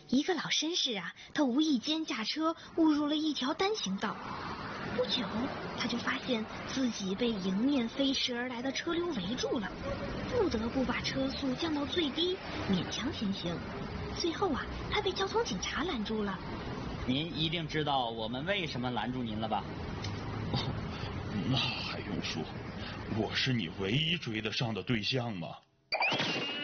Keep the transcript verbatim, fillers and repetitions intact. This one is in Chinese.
一个老绅士啊，他无意间驾车误入了一条单行道。不久，他就发现自己被迎面飞驰而来的车流围住了，不得不把车速降到最低，勉强前行。最后啊，他被交通警察拦住了。 您一定知道我们为什么拦住您了吧？ 哦，那还用说，我是你唯一追得上的对象嘛。